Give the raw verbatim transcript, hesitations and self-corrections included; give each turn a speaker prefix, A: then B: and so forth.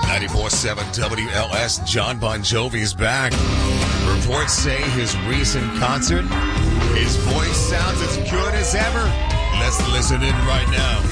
A: ninety-four point seven W L S, John Bon Jovi's back. Reports say his recent concert, his voice sounds as good as ever. Let's listen in right now.